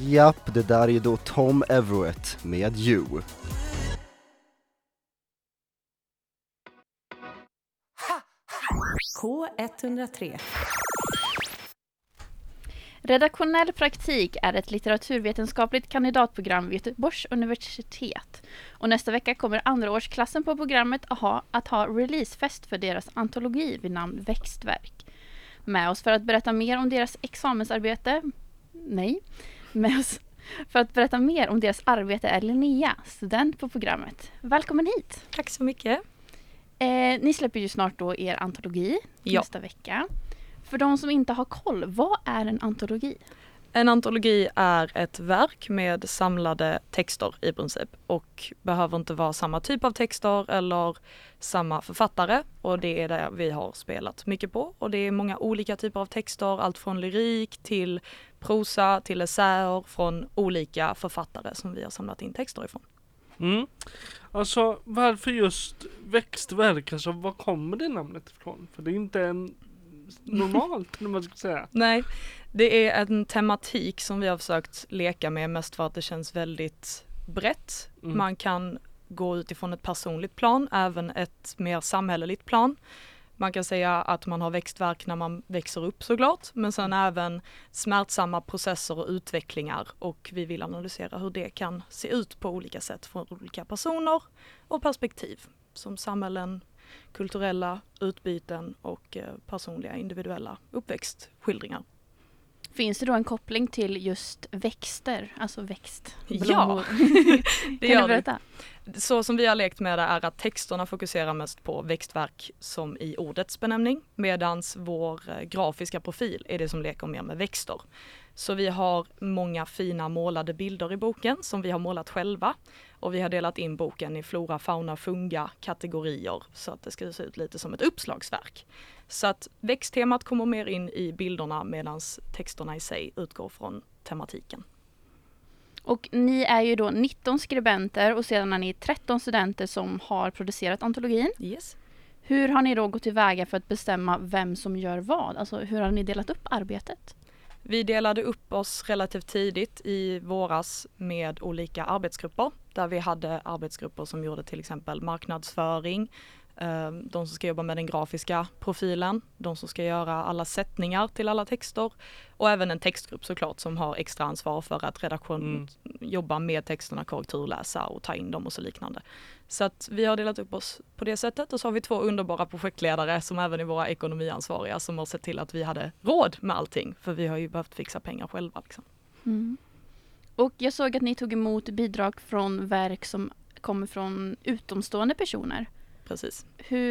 Japp, det där är ju då Tom Everett med You. K103. Redaktionell praktik är ett litteraturvetenskapligt kandidatprogram vid Göteborgs universitet. Och nästa vecka kommer andraårsklassen på programmet att ha releasefest för deras antologi vid namn Växtverk. Med oss för att berätta mer om deras examensarbete... För att berätta mer om deras arbete är Linnea, student på programmet. Välkommen hit! Tack så mycket. Ni släpper ju snart då er antologi nästa vecka. För de som inte har koll, vad är en antologi? En antologi är ett verk med samlade texter i princip och behöver inte vara samma typ av texter eller samma författare, och det är det vi har spelat mycket på, och det är många olika typer av texter, allt från lyrik till prosa till essäer från olika författare som vi har samlat in texter ifrån. Alltså varför just växtverk? Alltså var kommer det namnet ifrån? För det är inte en normalt när man ska säga. Nej, det är en tematik som vi har försökt leka med, mest för att det känns väldigt brett. Man kan gå utifrån ett personligt plan, även ett mer samhälleligt plan. Man kan säga att man har växtverk när man växer upp såklart, men sen även smärtsamma processer och utvecklingar, och vi vill analysera hur det kan se ut på olika sätt från olika personer och perspektiv, som samhällen, kulturella utbyten och personliga individuella uppväxtskildringar. Finns det då en koppling till just växter, alltså växt? Ja, det kan gör du berätta? Så som vi har lekt med det är att texterna fokuserar mest på växtverk som i ordets benämning, medan vår grafiska profil är det som leker mer med växter. Så vi har många fina målade bilder i boken som vi har målat själva, och vi har delat in boken i flora, fauna, funga kategorier så att det ska se ut lite som ett uppslagsverk. Så att växttemat kommer mer in i bilderna medan texterna i sig utgår från tematiken. Och ni är ju då 19 skribenter och sedan är ni 13 studenter som har producerat antologin. Yes. Hur har ni då gått tillväga för att bestämma vem som gör vad? Alltså hur har ni delat upp arbetet? Vi delade upp oss relativt tidigt i våras med olika arbetsgrupper, där vi hade arbetsgrupper som gjorde till exempel marknadsföring, de som ska jobba med den grafiska profilen, de som ska göra alla sättningar till alla texter, och även en textgrupp såklart som har extra ansvar för att redaktion jobba med texterna, korrekturläsa och ta in dem och så liknande. Så att vi har delat upp oss på det sättet, och så har vi 2 underbara projektledare som även är våra ekonomiansvariga som har sett till att vi hade råd med allting, för vi har ju behövt fixa pengar själva liksom. Och jag såg att ni tog emot bidrag från verk som kommer från utomstående personer. Precis.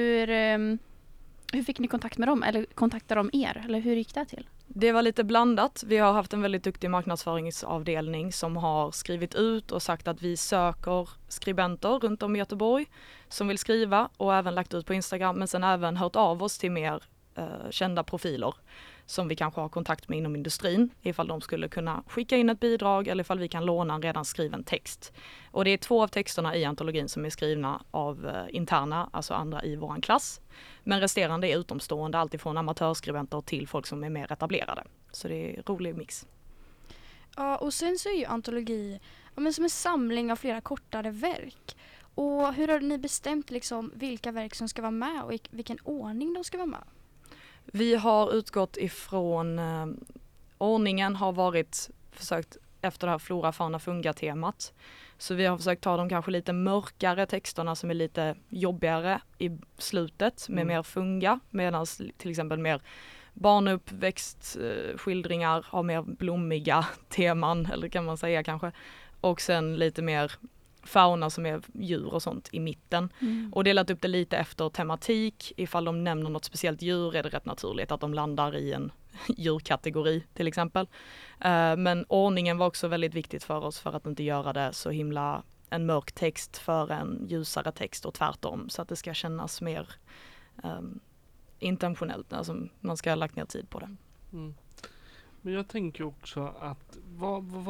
Hur fick ni kontakt med dem? Eller kontaktade de er? Eller hur gick det till? Det var lite blandat. Vi har haft en väldigt duktig marknadsföringsavdelning som har skrivit ut och sagt att vi söker skribenter runt om i Göteborg som vill skriva, och även lagt ut på Instagram, men sen även hört av oss till mer kända profiler som vi kanske har kontakt med inom industrin, ifall de skulle kunna skicka in ett bidrag eller ifall vi kan låna en redan skriven text. Och det är 2 av texterna i antologin som är skrivna av interna, alltså andra i våran klass. Men resterande är utomstående, alltifrån amatörskribenter till folk som är mer etablerade. Så det är en rolig mix. Ja, och sen så är ju antologi som en samling av flera kortare verk. Och hur har ni bestämt liksom vilka verk som ska vara med och i vilken ordning de ska vara med? Vi har utgått ifrån ordningen har varit försökt efter det här flora, fauna, funga-temat. Så vi har försökt ta de kanske lite mörkare texterna som är lite jobbigare i slutet med mer funga, medan till exempel mer barnuppväxtskildringar har mer blommiga teman, eller kan man säga kanske. Och sen lite mer fauna som är djur och sånt i mitten. Och delat upp det lite efter tematik. Ifall de nämner något speciellt djur är det rätt naturligt att de landar i en djurkategori till exempel. Men ordningen var också väldigt viktigt för oss för att inte göra det så himla en mörk text för en ljusare text och tvärtom, så att det ska kännas mer intentionellt. Alltså man ska ha lagt ner tid på det. Men jag tänker också att vad